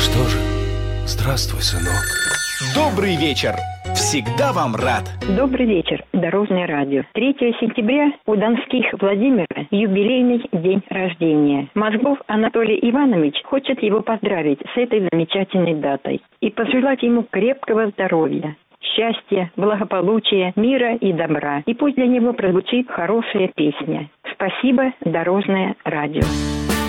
Что же, здравствуй, сынок. Добрый вечер! Всегда вам рад! Добрый вечер, Дорожное радио. 3 сентября у Донских Владимира юбилейный день рождения. Мозгов Анатолий Иванович хочет его поздравить с этой замечательной датой и пожелать ему крепкого здоровья, счастья, благополучия, мира и добра. И пусть для него прозвучит хорошая песня. Спасибо, Дорожное радио.